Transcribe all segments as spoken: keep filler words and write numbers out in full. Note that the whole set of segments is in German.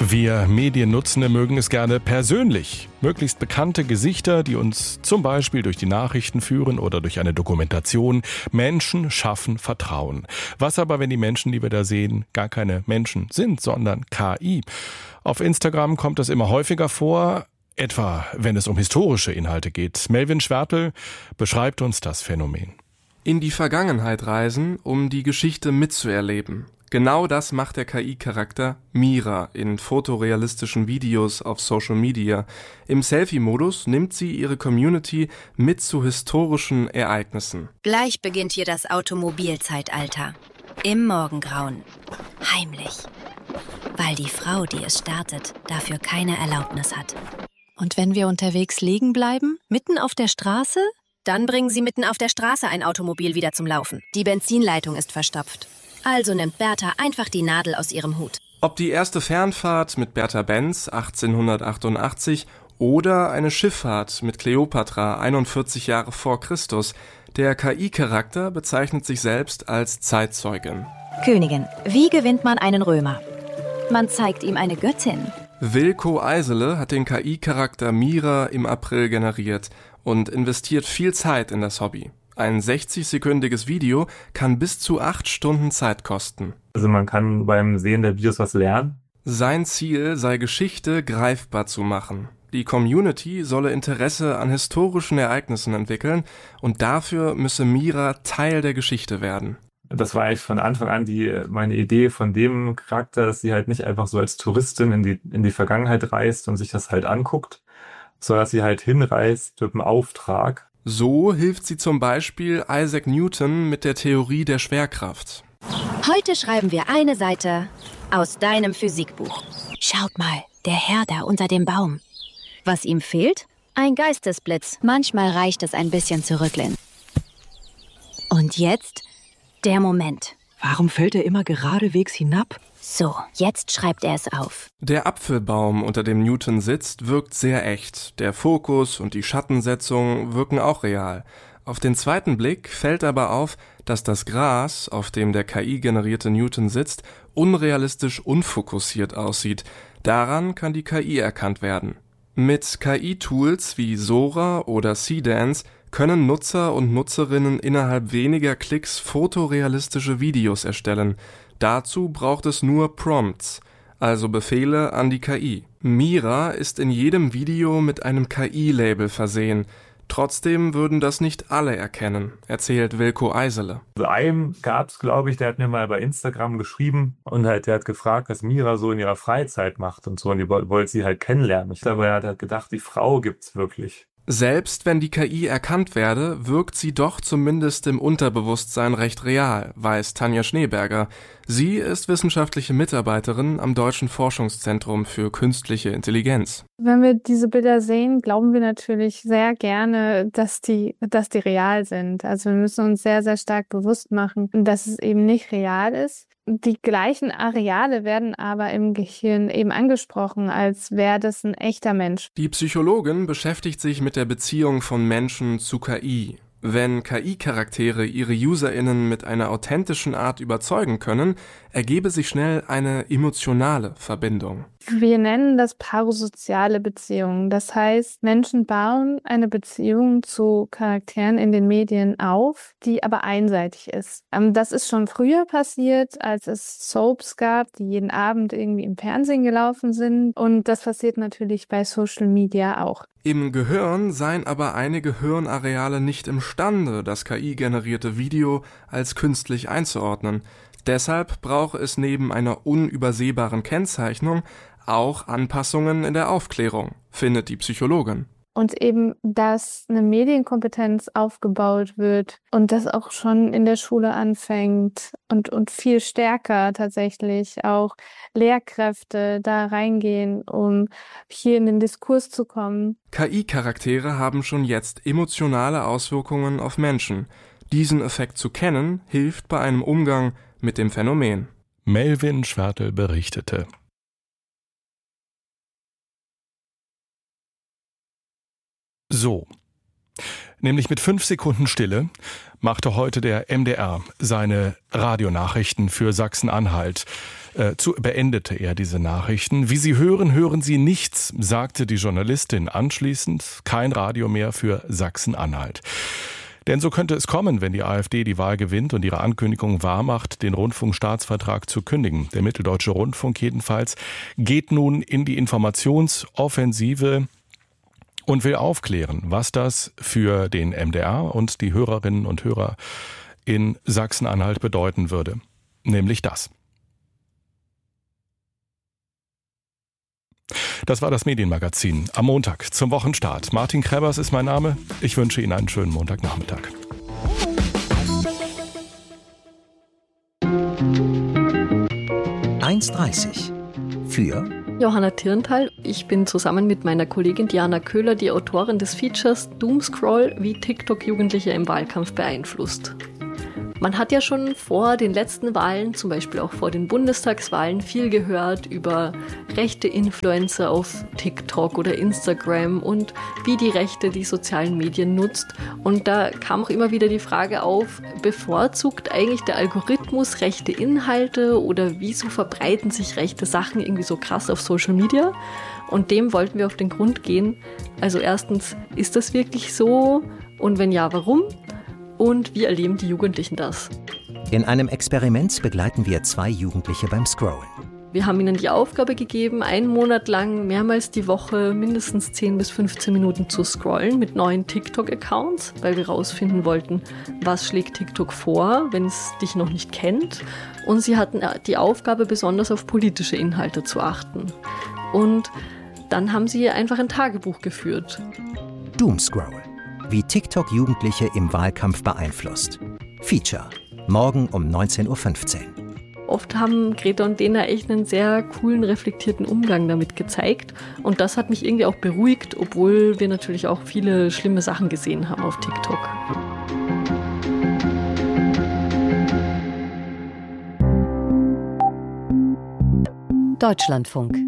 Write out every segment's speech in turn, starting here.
Wir Mediennutzende mögen es gerne persönlich. Möglichst bekannte Gesichter, die uns zum Beispiel durch die Nachrichten führen oder durch eine Dokumentation. Menschen schaffen Vertrauen. Was aber, wenn die Menschen, die wir da sehen, gar keine Menschen sind, sondern K I? Auf Instagram kommt das immer häufiger vor, etwa wenn es um historische Inhalte geht. Melvin Schwertl beschreibt uns das Phänomen. In die Vergangenheit reisen, um die Geschichte mitzuerleben. Genau das macht der K I-Charakter Mira in fotorealistischen Videos auf Social Media. Im Selfie-Modus nimmt sie ihre Community mit zu historischen Ereignissen. Gleich beginnt hier das Automobilzeitalter. Im Morgengrauen. Heimlich. Weil die Frau, die es startet, dafür keine Erlaubnis hat. Und wenn wir unterwegs liegen bleiben, mitten auf der Straße? Dann bringen sie mitten auf der Straße ein Automobil wieder zum Laufen. Die Benzinleitung ist verstopft. Also nimmt Bertha einfach die Nadel aus ihrem Hut. Ob die erste Fernfahrt mit Bertha Benz achtzehnhundertachtundachtzig oder eine Schifffahrt mit Kleopatra einundvierzig Jahre vor Christus, der K I-Charakter bezeichnet sich selbst als Zeitzeugin. Königin, wie gewinnt man einen Römer? Man zeigt ihm eine Göttin. Wilko Eisele hat den K I-Charakter Mira im April generiert und investiert viel Zeit in das Hobby. Ein sechzig-sekündiges Video kann bis zu acht Stunden Zeit kosten. Also man kann beim Sehen der Videos was lernen. Sein Ziel sei, Geschichte greifbar zu machen. Die Community solle Interesse an historischen Ereignissen entwickeln und dafür müsse Mira Teil der Geschichte werden. Das war eigentlich von Anfang an die meine Idee von dem Charakter, dass sie halt nicht einfach so als Touristin in die, in die Vergangenheit reist und sich das halt anguckt, sondern dass sie halt hinreist mit einem Auftrag. So hilft sie zum Beispiel Isaac Newton mit der Theorie der Schwerkraft. Heute schreiben wir eine Seite aus deinem Physikbuch. Schaut mal, der Herr da unter dem Baum. Was ihm fehlt? Ein Geistesblitz. Manchmal reicht es ein bisschen zurücklehnen. Und jetzt der Moment. Warum fällt er immer geradewegs hinab? So, jetzt schreibt er es auf. Der Apfelbaum, unter dem Newton sitzt, wirkt sehr echt. Der Fokus und die Schattensetzung wirken auch real. Auf den zweiten Blick fällt aber auf, dass das Gras, auf dem der K I-generierte Newton sitzt, unrealistisch unfokussiert aussieht. Daran kann die K I erkannt werden. Mit K I-Tools wie Sora oder Seedance können Nutzer und Nutzerinnen innerhalb weniger Klicks fotorealistische Videos erstellen. Dazu braucht es nur Prompts, also Befehle an die K I. Mira ist in jedem Video mit einem K I-Label versehen. Trotzdem würden das nicht alle erkennen, erzählt Wilko Eisele. Also einem gab es, glaube ich, der hat mir mal bei Instagram geschrieben und halt, der hat gefragt, was Mira so in ihrer Freizeit macht und so. Und die wollte sie halt kennenlernen. Ich glaube, er hat halt gedacht, die Frau gibt's wirklich. Selbst wenn die K I erkannt werde, wirkt sie doch zumindest im Unterbewusstsein recht real, weiß Tanja Schneeberger. Sie ist wissenschaftliche Mitarbeiterin am Deutschen Forschungszentrum für künstliche Intelligenz. Wenn wir diese Bilder sehen, glauben wir natürlich sehr gerne, dass die, dass die real sind. Also wir müssen uns sehr, sehr stark bewusst machen, dass es eben nicht real ist. Die gleichen Areale werden aber im Gehirn eben angesprochen, als wäre das ein echter Mensch. Die Psychologin beschäftigt sich mit der Beziehung von Menschen zu K I. Wenn K I-Charaktere ihre UserInnen mit einer authentischen Art überzeugen können, ergebe sich schnell eine emotionale Verbindung. Wir nennen das parasoziale Beziehungen. Das heißt, Menschen bauen eine Beziehung zu Charakteren in den Medien auf, die aber einseitig ist. Das ist schon früher passiert, als es Soaps gab, die jeden Abend irgendwie im Fernsehen gelaufen sind. Und das passiert natürlich bei Social Media auch. Im Gehirn seien aber einige Hirnareale nicht imstande, das K I-generierte Video als künstlich einzuordnen. Deshalb brauche es neben einer unübersehbaren Kennzeichnung auch Anpassungen in der Aufklärung, findet die Psychologin. Und eben, dass eine Medienkompetenz aufgebaut wird und das auch schon in der Schule anfängt und, und viel stärker tatsächlich auch Lehrkräfte da reingehen, um hier in den Diskurs zu kommen. K I-Charaktere haben schon jetzt emotionale Auswirkungen auf Menschen. Diesen Effekt zu kennen, hilft bei einem Umgang mit dem Phänomen. Melvin Schwertl berichtete. So, nämlich mit fünf Sekunden Stille machte heute der M D R seine Radionachrichten für Sachsen-Anhalt. äh, zu, beendete er diese Nachrichten. Wie Sie hören, hören Sie nichts, sagte die Journalistin anschließend. Kein Radio mehr für Sachsen-Anhalt. Denn so könnte es kommen, wenn die AfD die Wahl gewinnt und ihre Ankündigung wahrmacht, den Rundfunkstaatsvertrag zu kündigen. Der Mitteldeutsche Rundfunk jedenfalls geht nun in die Informationsoffensive und will aufklären, was das für den M D R und die Hörerinnen und Hörer in Sachsen-Anhalt bedeuten würde. Nämlich das. Das war das Medienmagazin am Montag zum Wochenstart. Martin Krebers ist mein Name. Ich wünsche Ihnen einen schönen Montagnachmittag. eins dreißig für Johanna Tirntal. Ich bin zusammen mit meiner Kollegin Diana Köhler die Autorin des Features Doomscroll, wie TikTok Jugendliche im Wahlkampf beeinflusst. Man hat ja schon vor den letzten Wahlen, zum Beispiel auch vor den Bundestagswahlen, viel gehört über rechte Influencer auf TikTok oder Instagram und wie die Rechte die sozialen Medien nutzt. Und da kam auch immer wieder die Frage auf, bevorzugt eigentlich der Algorithmus rechte Inhalte oder wieso verbreiten sich rechte Sachen irgendwie so krass auf Social Media? Und dem wollten wir auf den Grund gehen. Also erstens, ist das wirklich so? Und wenn ja, warum? Und wie erleben die Jugendlichen das? In einem Experiment begleiten wir zwei Jugendliche beim Scrollen. Wir haben ihnen die Aufgabe gegeben, einen Monat lang mehrmals die Woche mindestens zehn bis fünfzehn Minuten zu scrollen mit neuen TikTok-Accounts, weil wir rausfinden wollten, was schlägt TikTok vor, wenn es dich noch nicht kennt. Und sie hatten die Aufgabe, besonders auf politische Inhalte zu achten. Und dann haben sie einfach ein Tagebuch geführt. Doomscroll. Wie TikTok Jugendliche im Wahlkampf beeinflusst. Feature. Morgen um neunzehn Uhr fünfzehn. Oft haben Greta und Dena echt einen sehr coolen, reflektierten Umgang damit gezeigt. Und das hat mich irgendwie auch beruhigt, obwohl wir natürlich auch viele schlimme Sachen gesehen haben auf TikTok. Deutschlandfunk.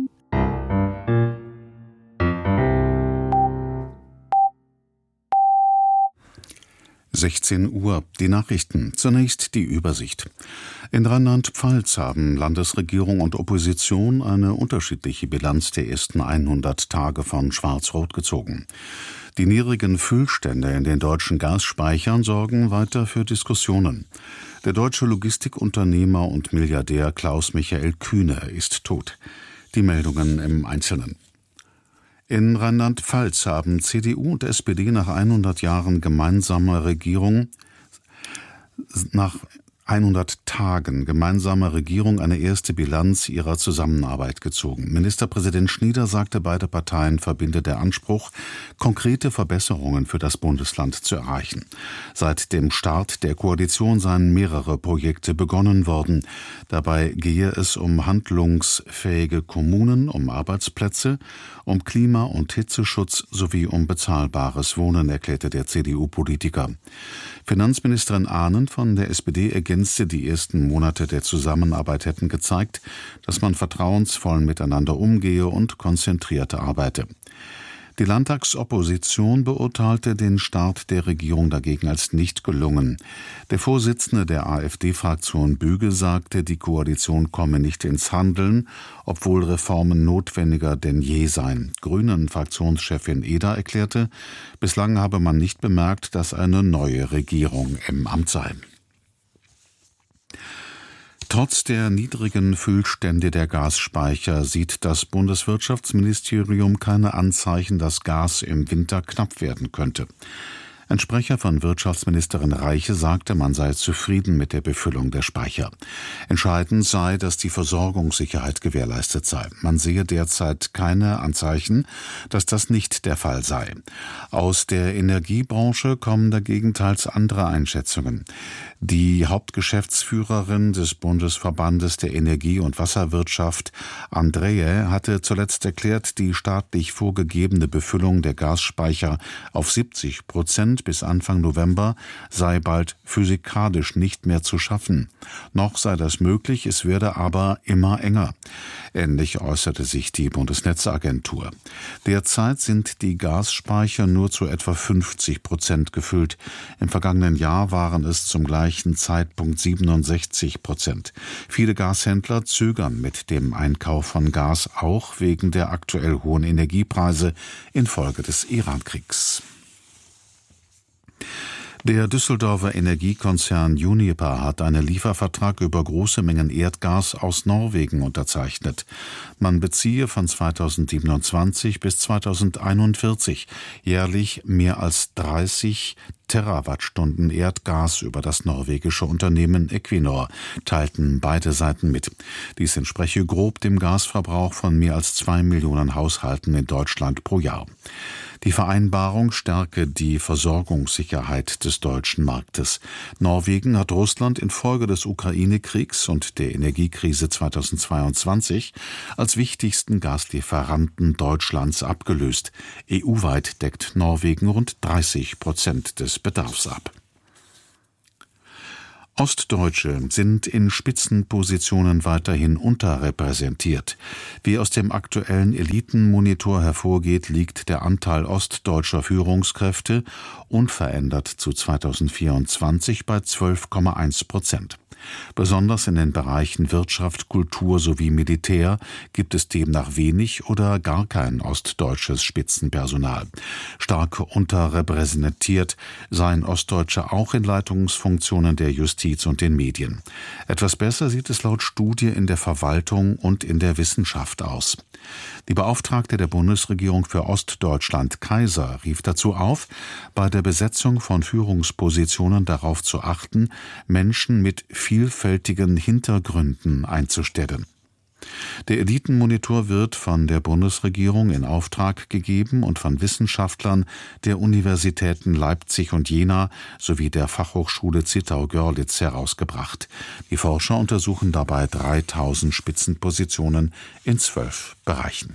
sechzehn Uhr, die Nachrichten. Zunächst die Übersicht. In Rheinland-Pfalz haben Landesregierung und Opposition eine unterschiedliche Bilanz der ersten hundert Tage von Schwarz-Rot gezogen. Die niedrigen Füllstände in den deutschen Gasspeichern sorgen weiter für Diskussionen. Der deutsche Logistikunternehmer und Milliardär Klaus-Michael Kühne ist tot. Die Meldungen im Einzelnen. In Rheinland-Pfalz haben C D U und S P D nach hundert Jahren gemeinsamer Regierung, nach hundert Tagen gemeinsamer Regierung eine erste Bilanz ihrer Zusammenarbeit gezogen. Ministerpräsident Schnieder sagte, beide Parteien verbinde der Anspruch, konkrete Verbesserungen für das Bundesland zu erreichen. Seit dem Start der Koalition seien mehrere Projekte begonnen worden. Dabei gehe es um handlungsfähige Kommunen, um Arbeitsplätze, um Klima- und Hitzeschutz sowie um bezahlbares Wohnen, erklärte der C D U-Politiker. Finanzministerin Ahnen von der S P D ergänzte, die ersten Monate der Zusammenarbeit hätten gezeigt, dass man vertrauensvoll miteinander umgehe und konzentriert arbeite. Die Landtagsopposition beurteilte den Start der Regierung dagegen als nicht gelungen. Der Vorsitzende der AfD-Fraktion Büge sagte, die Koalition komme nicht ins Handeln, obwohl Reformen notwendiger denn je seien. Grünen-Fraktionschefin Eder erklärte, bislang habe man nicht bemerkt, dass eine neue Regierung im Amt sei. Trotz der niedrigen Füllstände der Gasspeicher sieht das Bundeswirtschaftsministerium keine Anzeichen, dass Gas im Winter knapp werden könnte. Ein Sprecher von Wirtschaftsministerin Reiche sagte, man sei zufrieden mit der Befüllung der Speicher. Entscheidend sei, dass die Versorgungssicherheit gewährleistet sei. Man sehe derzeit keine Anzeichen, dass das nicht der Fall sei. Aus der Energiebranche kommen dagegen teils andere Einschätzungen. Die Hauptgeschäftsführerin des Bundesverbandes der Energie- und Wasserwirtschaft, Andreae, hatte zuletzt erklärt, die staatlich vorgegebene Befüllung der Gasspeicher auf siebzig Prozent bis Anfang November sei bald physikalisch nicht mehr zu schaffen. Noch sei das möglich, es werde aber immer enger. Ähnlich äußerte sich die Bundesnetzagentur. Derzeit sind die Gasspeicher nur zu etwa fünfzig Prozent gefüllt. Im vergangenen Jahr waren es zum gleichen Zeitpunkt siebenundsechzig Prozent. Viele Gashändler zögern mit dem Einkauf von Gas, auch wegen der aktuell hohen Energiepreise infolge des Irankriegs. Der Düsseldorfer Energiekonzern Uniper hat einen Liefervertrag über große Mengen Erdgas aus Norwegen unterzeichnet. Man beziehe von zweitausendsiebenundzwanzig bis zweitausendeinundvierzig jährlich mehr als dreißig Terawattstunden Erdgas über das norwegische Unternehmen Equinor, teilten beide Seiten mit. Dies entspreche grob dem Gasverbrauch von mehr als zwei Millionen Haushalten in Deutschland pro Jahr. Die Vereinbarung stärke die Versorgungssicherheit des deutschen Marktes. Norwegen hat Russland infolge des Ukraine-Kriegs und der Energiekrise zweitausendzweiundzwanzig als wichtigsten Gaslieferanten Deutschlands abgelöst. E U-weit deckt Norwegen rund dreißig Prozent des Bedarfs ab. Ostdeutsche sind in Spitzenpositionen weiterhin unterrepräsentiert. Wie aus dem aktuellen Elitenmonitor hervorgeht, liegt der Anteil ostdeutscher Führungskräfte unverändert zu zweitausendvierundzwanzig bei zwölf Komma eins Prozent. Besonders in den Bereichen Wirtschaft, Kultur sowie Militär gibt es demnach wenig oder gar kein ostdeutsches Spitzenpersonal. Stark unterrepräsentiert seien Ostdeutsche auch in Leitungsfunktionen der Justiz und den Medien. Etwas besser sieht es laut Studie in der Verwaltung und in der Wissenschaft aus. Die Beauftragte der Bundesregierung für Ostdeutschland, Kaiser, rief dazu auf, bei der Besetzung von Führungspositionen darauf zu achten, Menschen mit vielfältigen Hintergründen einzustellen. Der Elitenmonitor wird von der Bundesregierung in Auftrag gegeben und von Wissenschaftlern der Universitäten Leipzig und Jena sowie der Fachhochschule Zittau-Görlitz herausgebracht. Die Forscher untersuchen dabei dreitausend Spitzenpositionen in zwölf Bereichen.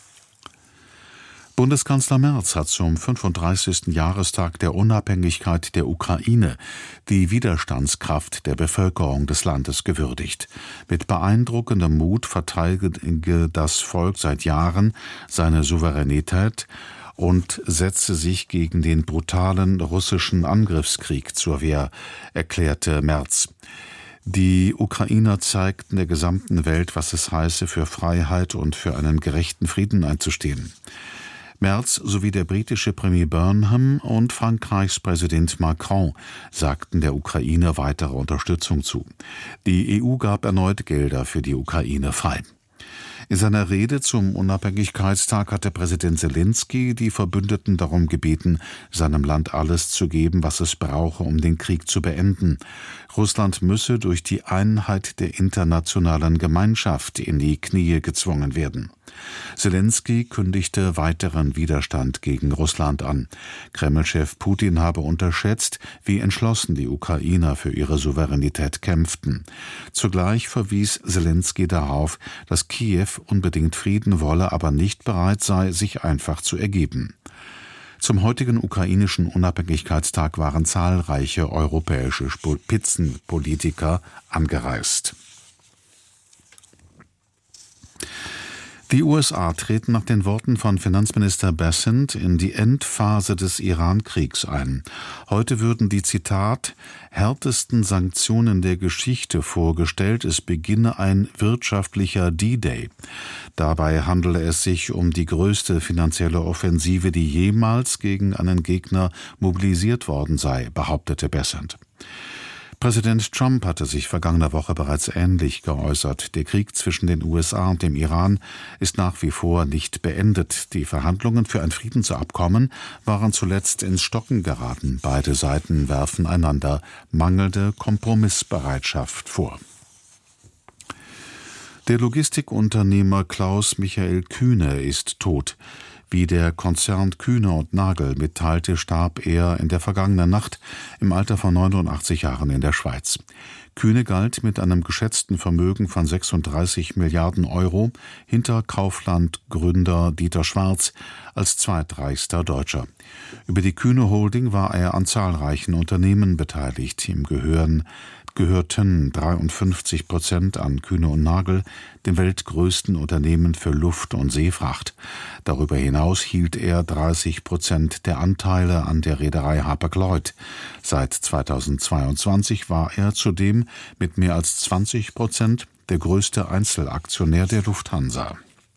Bundeskanzler Merz hat zum fünfunddreißigsten Jahrestag der Unabhängigkeit der Ukraine die Widerstandskraft der Bevölkerung des Landes gewürdigt. Mit beeindruckendem Mut verteidige das Volk seit Jahren seine Souveränität und setze sich gegen den brutalen russischen Angriffskrieg zur Wehr, erklärte Merz. Die Ukrainer zeigten der gesamten Welt, was es heiße, für Freiheit und für einen gerechten Frieden einzustehen. Merz sowie der britische Premier Burnham und Frankreichs Präsident Macron sagten der Ukraine weitere Unterstützung zu. Die E U gab erneut Gelder für die Ukraine frei. In seiner Rede zum Unabhängigkeitstag hatte Präsident Selenskyj die Verbündeten darum gebeten, seinem Land alles zu geben, was es brauche, um den Krieg zu beenden. Russland müsse durch die Einheit der internationalen Gemeinschaft in die Knie gezwungen werden. Selenskyj kündigte weiteren Widerstand gegen Russland an. Kreml-Chef Putin habe unterschätzt, wie entschlossen die Ukrainer für ihre Souveränität kämpften. Zugleich verwies Selenskyj darauf, dass Kiew unbedingt Frieden wolle, aber nicht bereit sei, sich einfach zu ergeben. Zum heutigen ukrainischen Unabhängigkeitstag waren zahlreiche europäische Spitzenpolitiker angereist. Die U S A treten nach den Worten von Finanzminister Bessent in die Endphase des Iran-Kriegs ein. Heute würden die, Zitat, härtesten Sanktionen der Geschichte vorgestellt. Es beginne ein wirtschaftlicher D-Day. Dabei handele es sich um die größte finanzielle Offensive, die jemals gegen einen Gegner mobilisiert worden sei, behauptete Bessent. Präsident Trump hatte sich vergangene Woche bereits ähnlich geäußert. Der Krieg zwischen den U S A und dem Iran ist nach wie vor nicht beendet. Die Verhandlungen für ein Friedensabkommen waren zuletzt ins Stocken geraten. Beide Seiten werfen einander mangelnde Kompromissbereitschaft vor. Der Logistikunternehmer Klaus Michael Kühne ist tot. Wie der Konzern Kühne und Nagel mitteilte, starb er in der vergangenen Nacht im Alter von neunundachtzig Jahren in der Schweiz. Kühne galt mit einem geschätzten Vermögen von sechsunddreißig Milliarden Euro hinter Kaufland-Gründer Dieter Schwarz als zweitreichster Deutscher. Über die Kühne Holding war er an zahlreichen Unternehmen beteiligt. Ihm gehören gehörten dreiundfünfzig Prozent an Kühne und Nagel, dem weltgrößten Unternehmen für Luft- und Seefracht. Darüber hinaus hielt er dreißig Prozent der Anteile an der Reederei Hapag-Lloyd. Seit zweitausendzweiundzwanzig war er zudem mit mehr als zwanzig Prozent der größte Einzelaktionär der Lufthansa.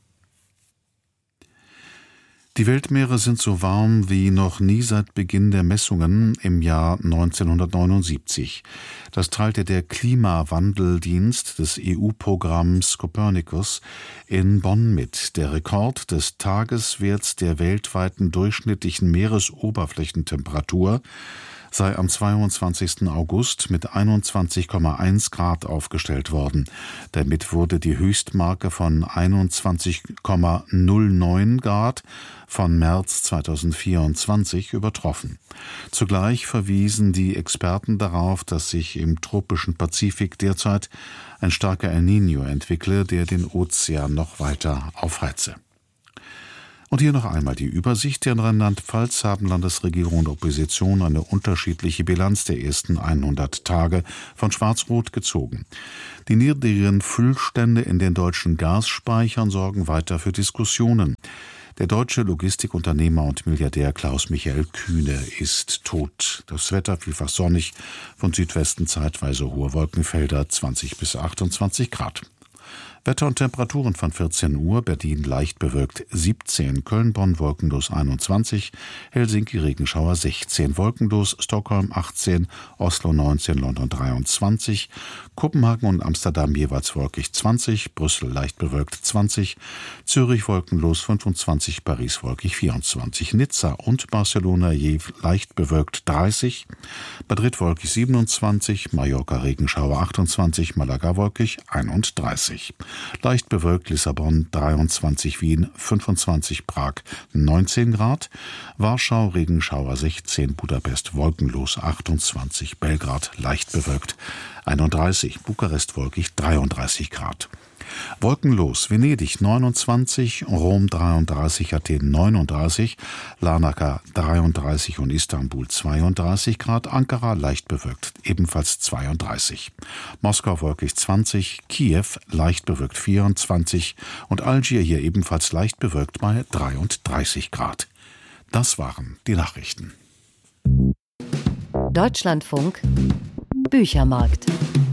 Die Weltmeere sind so warm wie noch nie seit Beginn der Messungen im Jahr neunzehnhundertneunundsiebzig. Das teilte der Klimawandeldienst des E U-Programms Copernicus in Bonn mit. Der Rekord des Tageswerts der weltweiten durchschnittlichen Meeresoberflächentemperatur sei am zweiundzwanzigsten August mit einundzwanzig Komma eins Grad aufgestellt worden. Damit wurde die Höchstmarke von einundzwanzig Komma null neun Grad von März zweitausendvierundzwanzig übertroffen. Zugleich verwiesen die Experten darauf, dass sich im tropischen Pazifik derzeit ein starker El Niño entwickle, der den Ozean noch weiter aufheize. Und hier noch einmal die Übersicht. In Rheinland-Pfalz haben Landesregierung und Opposition eine unterschiedliche Bilanz der ersten hundert Tage von Schwarz-Rot gezogen. Die niedrigen Füllstände in den deutschen Gasspeichern sorgen weiter für Diskussionen. Der deutsche Logistikunternehmer und Milliardär Klaus-Michael Kühne ist tot. Das Wetter vielfach sonnig, von Südwesten zeitweise hohe Wolkenfelder, zwanzig bis achtundzwanzig Grad. Wetter und Temperaturen von vierzehn Uhr, Berlin leicht bewölkt siebzehn, Köln, Bonn wolkenlos einundzwanzig, Helsinki Regenschauer sechzehn, wolkenlos Stockholm achtzehn, Oslo neunzehn, London dreiundzwanzig, Kopenhagen und Amsterdam jeweils wolkig zwanzig, Brüssel leicht bewölkt zwanzig, Zürich wolkenlos fünfundzwanzig, Paris wolkig vierundzwanzig, Nizza und Barcelona je leicht bewölkt dreißig, Madrid wolkig siebenundzwanzig, Mallorca Regenschauer achtundzwanzig, Malaga wolkig einunddreißig. Leicht bewölkt Lissabon dreiundzwanzig, Wien fünfundzwanzig, Prag neunzehn Grad, Warschau Regenschauer sechzehn, Budapest wolkenlos achtundzwanzig, Belgrad leicht bewölkt einunddreißig, Bukarest wolkig dreiunddreißig Grad. Wolkenlos Venedig neunundzwanzig, Rom dreiunddreißig, Athen neununddreißig, Larnaca dreiunddreißig und Istanbul zweiunddreißig Grad, Ankara leicht bewölkt ebenfalls zweiunddreißig, Moskau wolkig zwanzig, Kiew leicht bewölkt vierundzwanzig und Algier hier ebenfalls leicht bewölkt bei dreiunddreißig Grad. Das waren die Nachrichten. Deutschlandfunk Büchermarkt.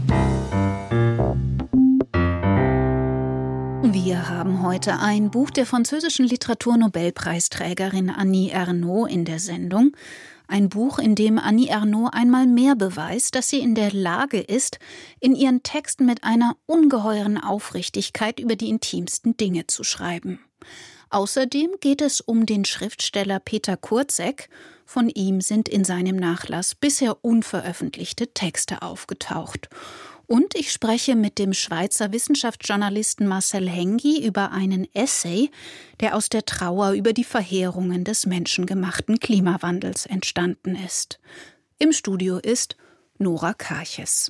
Wir haben heute ein Buch der französischen Literaturnobelpreisträgerin Annie Ernaux in der Sendung. Ein Buch, in dem Annie Ernaux einmal mehr beweist, dass sie in der Lage ist, in ihren Texten mit einer ungeheuren Aufrichtigkeit über die intimsten Dinge zu schreiben. Außerdem geht es um den Schriftsteller Peter Kurzek. Von ihm sind in seinem Nachlass bisher unveröffentlichte Texte aufgetaucht. Und ich spreche mit dem Schweizer Wissenschaftsjournalisten Marcel Hengi über einen Essay, der aus der Trauer über die Verheerungen des menschengemachten Klimawandels entstanden ist. Im Studio ist Nora Karches.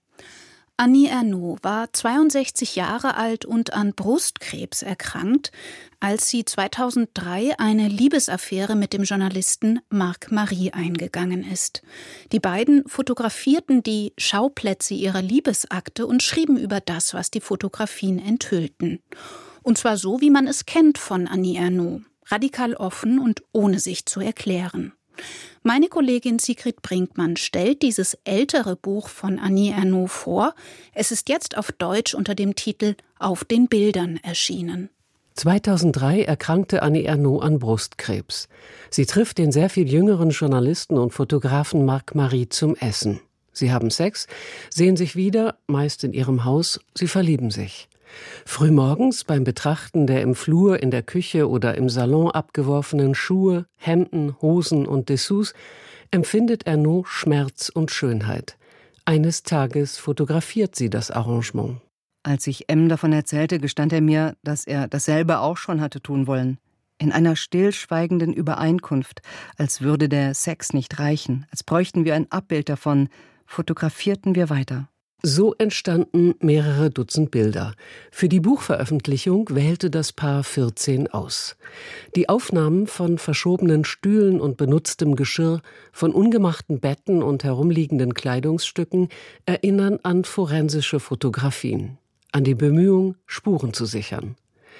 Annie Ernaux war zweiundsechzig Jahre alt und an Brustkrebs erkrankt, als sie zweitausenddrei eine Liebesaffäre mit dem Journalisten Marc Marie eingegangen ist. Die beiden fotografierten die Schauplätze ihrer Liebesakte und schrieben über das, was die Fotografien enthüllten. Und zwar so, wie man es kennt von Annie Ernaux, radikal offen und ohne sich zu erklären. Meine Kollegin Sigrid Brinkmann stellt dieses ältere Buch von Annie Ernaux vor. Es ist jetzt auf Deutsch unter dem Titel »Auf den Bildern« erschienen. zweitausenddrei erkrankte Annie Ernaux an Brustkrebs. Sie trifft den sehr viel jüngeren Journalisten und Fotografen Marc Marie zum Essen. Sie haben Sex, sehen sich wieder, meist in ihrem Haus, sie verlieben sich. Frühmorgens beim Betrachten der im Flur, in der Küche oder im Salon abgeworfenen Schuhe, Hemden, Hosen und Dessous empfindet Ernaux Schmerz und Schönheit. Eines Tages fotografiert sie das Arrangement. Als ich M. davon erzählte, gestand er mir, dass er dasselbe auch schon hatte tun wollen. In einer stillschweigenden Übereinkunft, als würde der Sex nicht reichen, als bräuchten wir ein Abbild davon, fotografierten wir weiter. So entstanden mehrere Dutzend Bilder. Für die Buchveröffentlichung wählte das Paar vierzehn aus. Die Aufnahmen von verschobenen Stühlen und benutztem Geschirr, von ungemachten Betten und herumliegenden Kleidungsstücken erinnern an forensische Fotografien, an die Bemühung, Spuren zu sichern.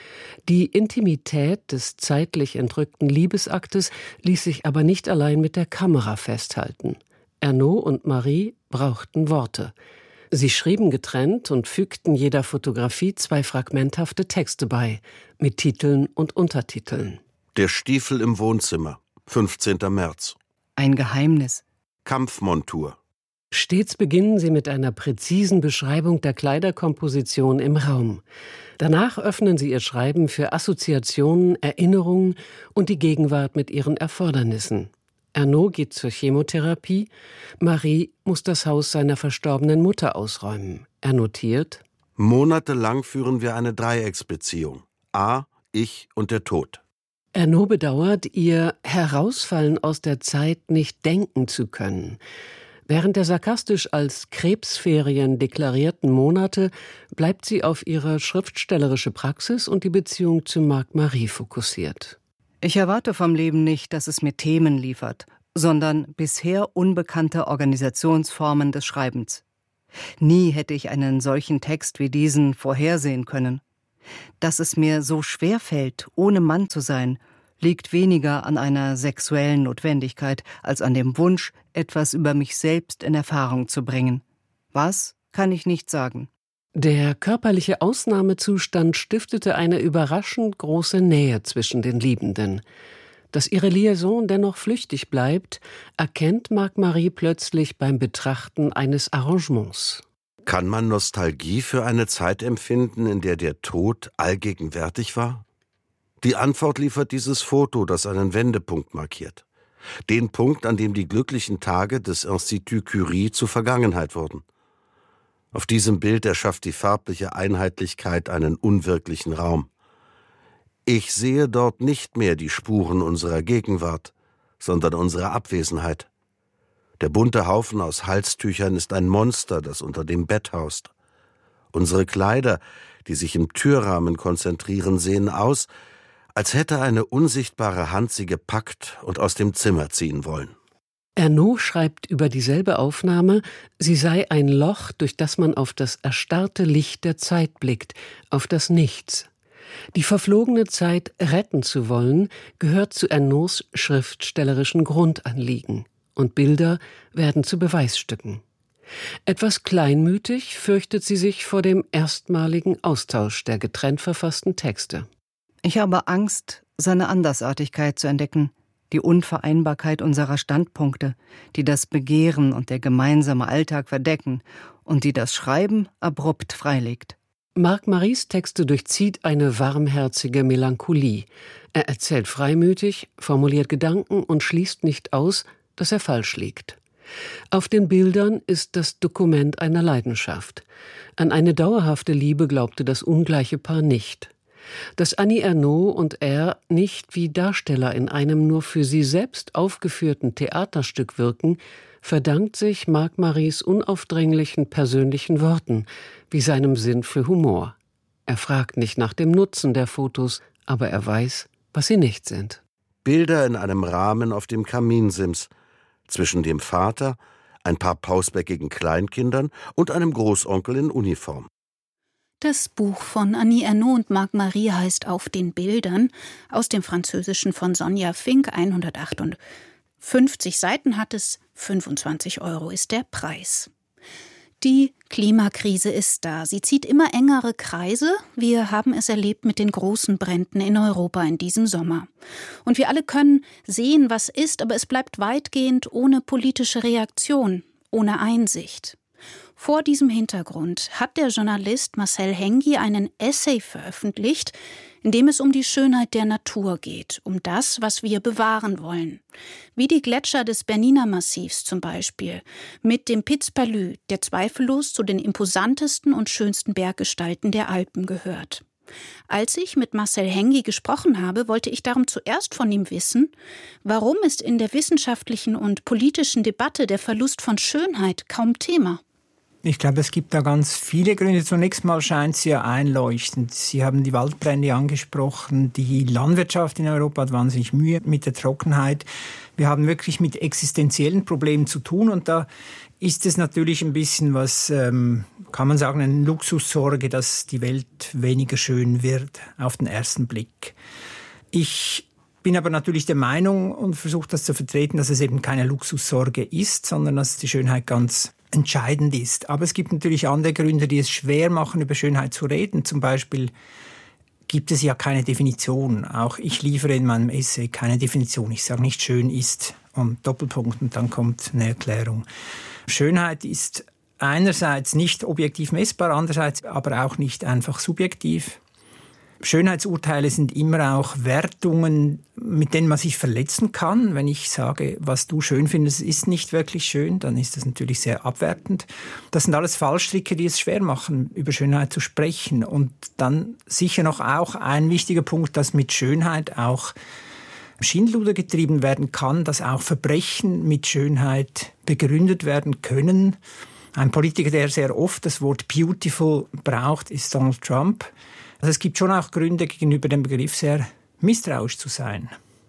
Die Intimität des zeitlich entrückten Liebesaktes ließ sich aber nicht allein mit der Kamera festhalten. Ernaux und Marie brauchten Worte. Sie schrieben getrennt und fügten jeder Fotografie zwei fragmenthafte Texte bei, mit Titeln und Untertiteln. Der Stiefel im Wohnzimmer, fünfzehnter März. Ein Geheimnis. Kampfmontur. Stets beginnen sie mit einer präzisen Beschreibung der Kleiderkomposition im Raum. Danach öffnen sie ihr Schreiben für Assoziationen, Erinnerungen und die Gegenwart mit ihren Erfordernissen. Ernaux geht zur Chemotherapie, Marie muss das Haus seiner verstorbenen Mutter ausräumen. Er notiert: Monatelang führen wir eine Dreiecksbeziehung. A, ich und der Tod. Ernaux bedauert, ihr Herausfallen aus der Zeit nicht denken zu können. Während der sarkastisch als Krebsferien deklarierten Monate bleibt sie auf ihre schriftstellerische Praxis und die Beziehung zu Marc Marie fokussiert. Ich erwarte vom Leben nicht, dass es mir Themen liefert, sondern bisher unbekannte Organisationsformen des Schreibens. Nie hätte ich einen solchen Text wie diesen vorhersehen können. Dass es mir so schwer fällt, ohne Mann zu sein, liegt weniger an einer sexuellen Notwendigkeit als an dem Wunsch, etwas über mich selbst in Erfahrung zu bringen. Was, kann ich nicht sagen. Der körperliche Ausnahmezustand stiftete eine überraschend große Nähe zwischen den Liebenden. Dass ihre Liaison dennoch flüchtig bleibt, erkennt Marc Marie plötzlich beim Betrachten eines Arrangements. Kann man Nostalgie für eine Zeit empfinden, in der der Tod allgegenwärtig war? Die Antwort liefert dieses Foto, das einen Wendepunkt markiert. Den Punkt, an dem die glücklichen Tage des Institut Curie zur Vergangenheit wurden. Auf diesem Bild erschafft die farbliche Einheitlichkeit einen unwirklichen Raum. Ich sehe dort nicht mehr die Spuren unserer Gegenwart, sondern unserer Abwesenheit. Der bunte Haufen aus Halstüchern ist ein Monster, das unter dem Bett haust. Unsere Kleider, die sich im Türrahmen konzentrieren, sehen aus, als hätte eine unsichtbare Hand sie gepackt und aus dem Zimmer ziehen wollen. Ernaux schreibt über dieselbe Aufnahme, sie sei ein Loch, durch das man auf das erstarrte Licht der Zeit blickt, auf das Nichts. Die verflogene Zeit retten zu wollen, gehört zu Ernaux schriftstellerischen Grundanliegen. Und Bilder werden zu Beweisstücken. Etwas kleinmütig fürchtet sie sich vor dem erstmaligen Austausch der getrennt verfassten Texte. Ich habe Angst, seine Andersartigkeit zu entdecken, die Unvereinbarkeit unserer Standpunkte, die das Begehren und der gemeinsame Alltag verdecken und die das Schreiben abrupt freilegt. Marc Maries Texte durchzieht eine warmherzige Melancholie. Er erzählt freimütig, formuliert Gedanken und schließt nicht aus, dass er falsch liegt. Auf den Bildern ist das Dokument einer Leidenschaft. An eine dauerhafte Liebe glaubte das ungleiche Paar nicht. Dass Annie Ernaux und er nicht wie Darsteller in einem nur für sie selbst aufgeführten Theaterstück wirken, verdankt sich Marc Maries unaufdringlichen persönlichen Worten, wie seinem Sinn für Humor. Er fragt nicht nach dem Nutzen der Fotos, aber er weiß, was sie nicht sind. Bilder in einem Rahmen auf dem Kaminsims, zwischen dem Vater, ein paar pausbäckigen Kleinkindern und einem Großonkel in Uniform. Das Buch von Annie Ernaux und Marc Marie heißt Auf den Bildern, aus dem Französischen von Sonja Fink, hundertachtundfünfzig Seiten hat es, fünfundzwanzig Euro ist der Preis. Die Klimakrise ist da. Sie zieht immer engere Kreise. Wir haben es erlebt mit den großen Bränden in Europa in diesem Sommer. Und wir alle können sehen, was ist, aber es bleibt weitgehend ohne politische Reaktion, ohne Einsicht. Vor diesem Hintergrund hat der Journalist Marcel Hengi einen Essay veröffentlicht, in dem es um die Schönheit der Natur geht, um das, was wir bewahren wollen. Wie die Gletscher des Berniner Massivs zum Beispiel, mit dem Piz Palu, der zweifellos zu den imposantesten und schönsten Berggestalten der Alpen gehört. Als ich mit Marcel Hengi gesprochen habe, wollte ich darum zuerst von ihm wissen, warum ist in der wissenschaftlichen und politischen Debatte der Verlust von Schönheit kaum Thema? Ich glaube, es gibt da ganz viele Gründe. Zunächst mal scheint es ja einleuchtend. Sie haben die Waldbrände angesprochen. Die Landwirtschaft in Europa hat wahnsinnig Mühe mit der Trockenheit. Wir haben wirklich mit existenziellen Problemen zu tun. Und da ist es natürlich ein bisschen was, ähm, kann man sagen, eine Luxussorge, dass die Welt weniger schön wird auf den ersten Blick. Ich bin aber natürlich der Meinung und versuche das zu vertreten, dass es eben keine Luxussorge ist, sondern dass die Schönheit ganz entscheidend ist. Aber es gibt natürlich andere Gründe, die es schwer machen, über Schönheit zu reden. Zum Beispiel gibt es ja keine Definition. Auch ich liefere in meinem Essay keine Definition. Ich sage nicht, schön ist und Doppelpunkt und dann kommt eine Erklärung. Schönheit ist einerseits nicht objektiv messbar, andererseits aber auch nicht einfach subjektiv. Schönheitsurteile sind immer auch Wertungen, mit denen man sich verletzen kann. Wenn ich sage, was du schön findest, ist nicht wirklich schön, dann ist das natürlich sehr abwertend. Das sind alles Fallstricke, die es schwer machen, über Schönheit zu sprechen. Und dann sicher noch auch ein wichtiger Punkt, dass mit Schönheit auch Schindluder getrieben werden kann, dass auch Verbrechen mit Schönheit begründet werden können. Ein Politiker, der sehr oft das Wort beautiful braucht, ist Donald Trump. Also es gibt schon auch Gründe, gegenüber dem Begriff sehr misstrauisch zu sein.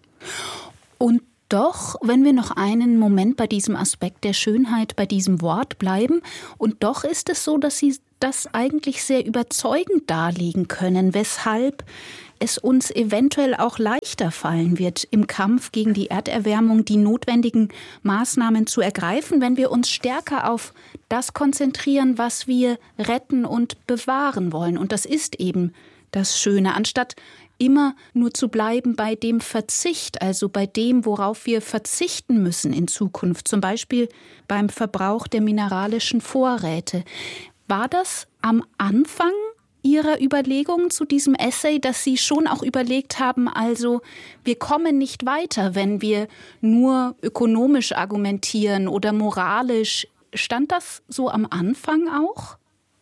Und doch, wenn wir noch einen Moment bei diesem Aspekt der Schönheit, bei diesem Wort bleiben, und doch ist es so, dass Sie das eigentlich sehr überzeugend darlegen können, weshalb es uns eventuell auch leichter fallen wird, im Kampf gegen die Erderwärmung die notwendigen Maßnahmen zu ergreifen, wenn wir uns stärker auf das konzentrieren, was wir retten und bewahren wollen. Und das ist eben das Schöne, anstatt immer nur zu bleiben bei dem Verzicht, also bei dem, worauf wir verzichten müssen in Zukunft, zum Beispiel beim Verbrauch der mineralischen Vorräte. War das am Anfang Ihrer Überlegungen zu diesem Essay, dass Sie schon auch überlegt haben, also wir kommen nicht weiter, wenn wir nur ökonomisch argumentieren oder moralisch? Stand das so am Anfang auch?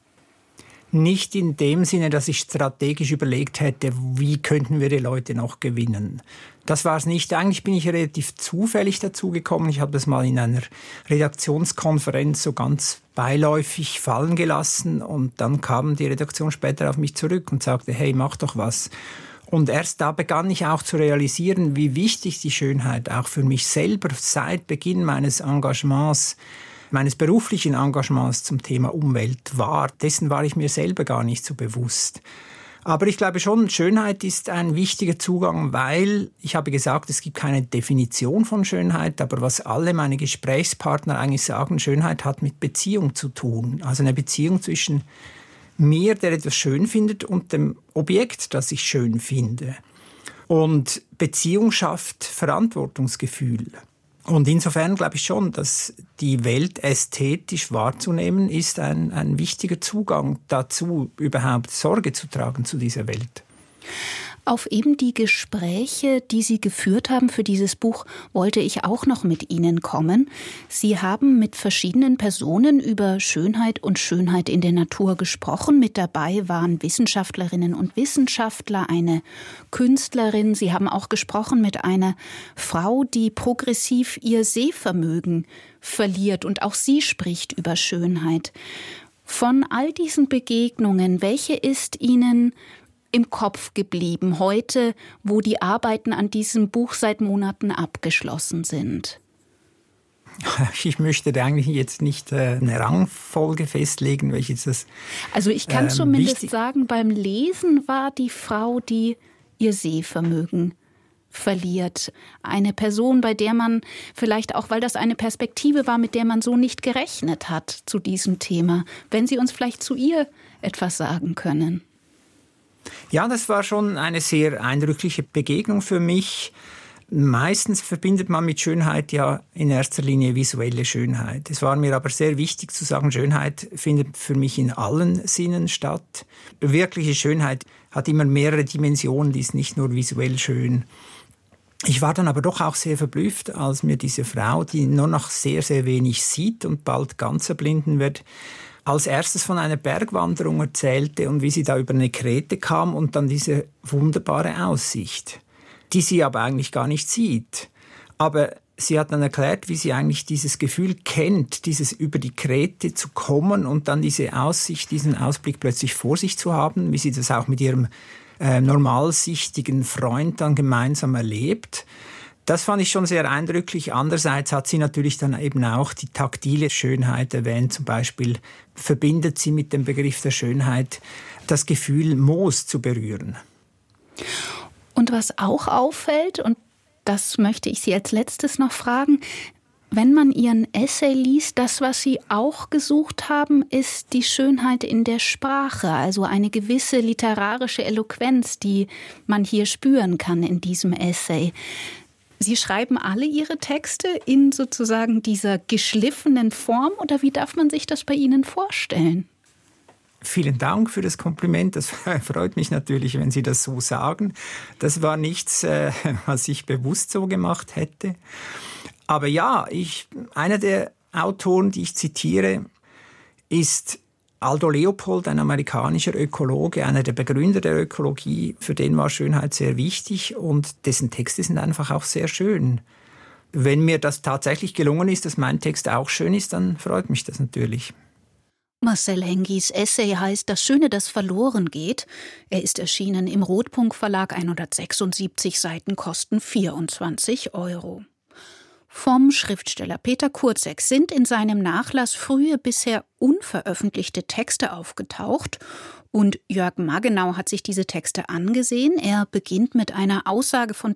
Nicht in dem Sinne, dass ich strategisch überlegt hätte, wie könnten wir die Leute noch gewinnen. Das war es nicht. Eigentlich bin ich relativ zufällig dazu gekommen. Ich habe das mal in einer Redaktionskonferenz so ganz beiläufig fallen gelassen und dann kam die Redaktion später auf mich zurück und sagte, hey, mach doch was. Und erst da begann ich auch zu realisieren, wie wichtig die Schönheit auch für mich selber seit Beginn meines Engagements meines beruflichen Engagements zum Thema Umwelt war. Dessen war ich mir selber gar nicht so bewusst. Aber ich glaube schon, Schönheit ist ein wichtiger Zugang, weil, ich habe gesagt, es gibt keine Definition von Schönheit, aber was alle meine Gesprächspartner eigentlich sagen, Schönheit hat mit Beziehung zu tun. Also eine Beziehung zwischen mir, der etwas schön findet, und dem Objekt, das ich schön finde. Und Beziehung schafft Verantwortungsgefühl. Und insofern glaube ich schon, dass die Welt ästhetisch wahrzunehmen, ist ein, ein wichtiger Zugang dazu, überhaupt Sorge zu tragen zu dieser Welt. Auf eben die Gespräche, die Sie geführt haben für dieses Buch, wollte ich auch noch mit Ihnen kommen. Sie haben mit verschiedenen Personen über Schönheit und Schönheit in der Natur gesprochen. Mit dabei waren Wissenschaftlerinnen und Wissenschaftler, eine Künstlerin. Sie haben auch gesprochen mit einer Frau, die progressiv ihr Sehvermögen verliert. Und auch sie spricht über Schönheit. Von all diesen Begegnungen, welche ist Ihnen im Kopf geblieben, heute, wo die Arbeiten an diesem Buch seit Monaten abgeschlossen sind? Ich möchte da eigentlich jetzt nicht äh, eine Rangfolge festlegen, welches das. Also ich kann ähm, zumindest wichtig sagen, beim Lesen war die Frau, die ihr Sehvermögen verliert. Eine Person, bei der man vielleicht auch, weil das eine Perspektive war, mit der man so nicht gerechnet hat zu diesem Thema. Wenn Sie uns vielleicht zu ihr etwas sagen können. Ja, das war schon eine sehr eindrückliche Begegnung für mich. Meistens verbindet man mit Schönheit ja in erster Linie visuelle Schönheit. Es war mir aber sehr wichtig zu sagen, Schönheit findet für mich in allen Sinnen statt. Wirkliche Schönheit hat immer mehrere Dimensionen, die ist nicht nur visuell schön. Ich war dann aber doch auch sehr verblüfft, als mir diese Frau, die nur noch sehr, sehr wenig sieht und bald ganz erblinden wird, als erstes von einer Bergwanderung erzählte und wie sie da über eine Krete kam und dann diese wunderbare Aussicht, die sie aber eigentlich gar nicht sieht. Aber Sie hat dann erklärt, wie sie eigentlich dieses Gefühl kennt, dieses über die Krete zu kommen und dann diese Aussicht, diesen Ausblick plötzlich vor sich zu haben, wie sie das auch mit ihrem äh, normalsichtigen Freund dann gemeinsam erlebt. Das fand ich schon sehr eindrücklich. Andererseits hat sie natürlich dann eben auch die taktile Schönheit erwähnt. Zum Beispiel verbindet sie mit dem Begriff der Schönheit das Gefühl, Moos zu berühren. Und was auch auffällt, und das möchte ich Sie als letztes noch fragen, wenn man Ihren Essay liest, das, was Sie auch gesucht haben, ist die Schönheit in der Sprache, also eine gewisse literarische Eloquenz, die man hier spüren kann in diesem Essay. Sie schreiben alle Ihre Texte in sozusagen dieser geschliffenen Form, oder wie darf man sich das bei Ihnen vorstellen? Vielen Dank für das Kompliment. Das freut mich natürlich, wenn Sie das so sagen. Das war nichts, äh, was ich bewusst so gemacht hätte. Aber ja, ich, einer der Autoren, die ich zitiere, ist Aldo Leopold, ein amerikanischer Ökologe, einer der Begründer der Ökologie. Für den war Schönheit sehr wichtig und dessen Texte sind einfach auch sehr schön. Wenn mir das tatsächlich gelungen ist, dass mein Text auch schön ist, dann freut mich das natürlich. Marcel Hengis Essay heißt »Das Schöne, das verloren geht«. Er ist erschienen im Rotpunkt Verlag, hundertsechsundsiebzig Seiten, kosten vierundzwanzig Euro. Vom Schriftsteller Peter Kurzek sind in seinem Nachlass frühe, bisher unveröffentlichte Texte aufgetaucht. Und Jörg Maggenau hat sich diese Texte angesehen. Er beginnt mit einer Aussage von